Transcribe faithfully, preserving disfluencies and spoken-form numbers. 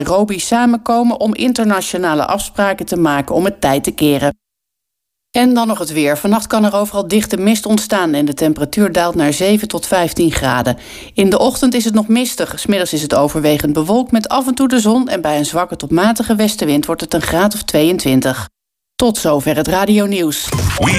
Nairobi samenkomen om internationale afspraken te maken om het tij te keren. En dan nog het weer. Vannacht kan er overal dichte mist ontstaan en de temperatuur daalt naar zeven tot vijftien graden. In de ochtend is het nog mistig. 's Middags is het overwegend bewolkt met af en toe de zon en bij een zwakke tot matige westenwind wordt het een graad of tweeëntwintig. Tot zover het radionieuws.